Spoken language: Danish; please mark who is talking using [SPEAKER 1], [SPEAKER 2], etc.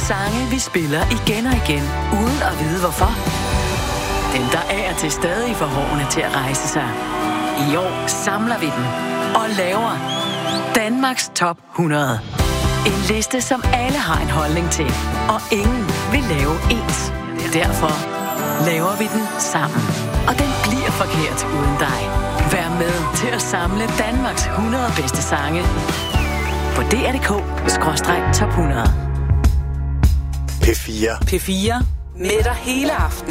[SPEAKER 1] sange, vi spiller igen og igen, uden at vide hvorfor. Dem, der af og til stadig får hårene til at rejse sig. I år samler vi dem og laver Danmarks Top 100. En liste, som alle har en holdning til, og ingen vil lave ens. Derfor laver vi den sammen. Og den bliver forkert uden dig. Vær med til at samle Danmarks 100 bedste sange på dr.dk/top 100.
[SPEAKER 2] P4.
[SPEAKER 3] P4 med dig hele aften.